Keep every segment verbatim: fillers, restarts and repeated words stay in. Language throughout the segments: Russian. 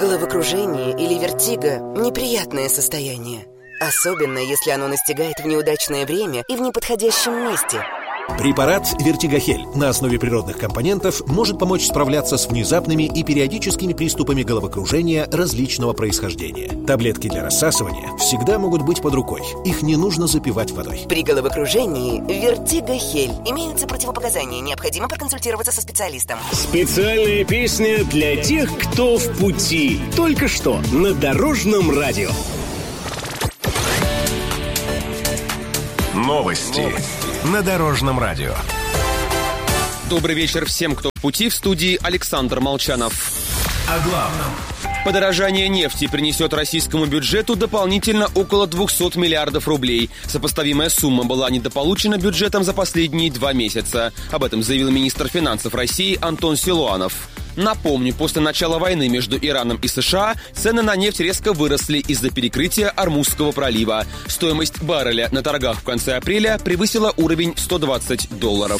Головокружение или вертиго – неприятное состояние. Особенно, если оно настигает в неудачное время и в неподходящем месте. Препарат «Вертигохель» на основе природных компонентов может помочь справляться с внезапными и периодическими приступами головокружения различного происхождения. Таблетки для рассасывания всегда могут быть под рукой. Их не нужно запивать водой. При головокружении «Вертигохель». Имеются противопоказания. Необходимо проконсультироваться со специалистом. Специальная песня для тех, кто в пути. Только что на Дорожном радио. Новости на Дорожном радио. Добрый вечер всем, кто в пути. В студии Александр Молчанов. О главном. Подорожание нефти принесет российскому бюджету дополнительно около двухсот миллиардов рублей. Сопоставимая сумма была недополучена бюджетом за последние два месяца. Об этом заявил министр финансов России Антон Силуанов. Напомню, после начала войны между Ираном и США цены на нефть резко выросли из-за перекрытия Ормузского пролива. Стоимость барреля на торгах в конце апреля превысила уровень сто двадцать долларов.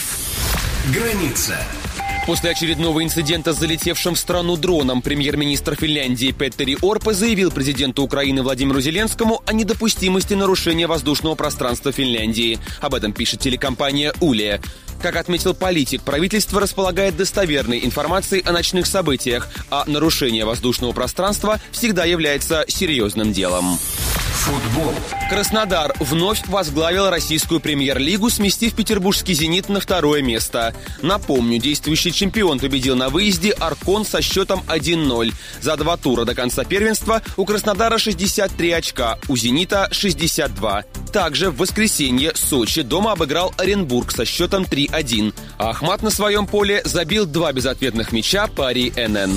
Граница. После очередного инцидента с залетевшим в страну дроном премьер-министр Финляндии Петтери Орпо заявил президенту Украины Владимиру Зеленскому о недопустимости нарушения воздушного пространства Финляндии. Об этом пишет телекомпания «Уле». Как отметил политик, правительство располагает достоверной информацией о ночных событиях, а нарушение воздушного пространства всегда является серьезным делом. Футбол. Краснодар вновь возглавил российскую премьер-лигу, сместив петербургский «Зенит» на второе место. Напомню, действующий чемпион победил на выезде Аркон со счетом один ноль. За два тура до конца первенства у Краснодара шестьдесят три очка, у «Зенита» шестьдесят два. Также в воскресенье Сочи дома обыграл Оренбург со счетом три один. А Ахмат на своем поле забил два безответных мяча пари эн эн.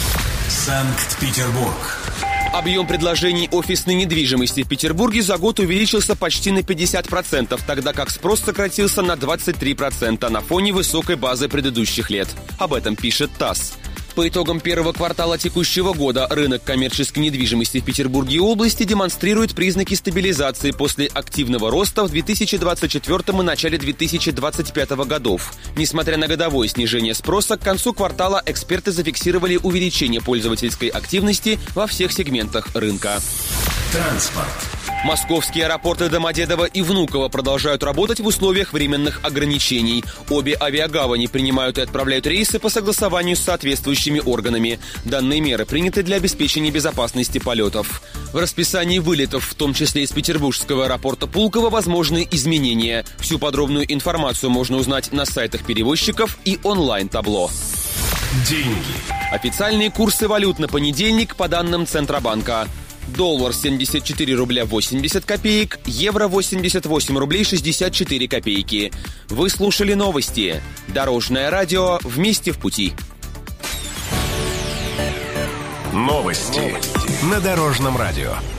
Санкт-Петербург. Объем предложений офисной недвижимости в Петербурге за год увеличился почти на пятьдесят процентов, тогда как спрос сократился на двадцать три процента на фоне высокой базы предыдущих лет. Об этом пишет ТАСС. По итогам первого квартала текущего года рынок коммерческой недвижимости в Петербурге и области демонстрирует признаки стабилизации после активного роста в две тысячи двадцать четвёртом и начале две тысячи двадцать пятого годов. Несмотря на годовое снижение спроса, к концу квартала эксперты зафиксировали увеличение пользовательской активности во всех сегментах рынка. Транспорт. Московские аэропорты Домодедово и Внуково продолжают работать в условиях временных ограничений. Обе авиагавани принимают и отправляют рейсы по согласованию с соответствующими органами. Данные меры приняты для обеспечения безопасности полетов. В расписании вылетов, в том числе из петербургского аэропорта Пулково, возможны изменения. Всю подробную информацию можно узнать на сайтах перевозчиков и онлайн-табло. Деньги. Официальные курсы валют на понедельник по данным Центробанка. Доллар семьдесят четыре рубля восемьдесят копеек, евро восемьдесят восемь рублей шестьдесят четыре копейки. Вы слушали новости. Дорожное радио. Вместе в пути. Новости на Дорожном радио.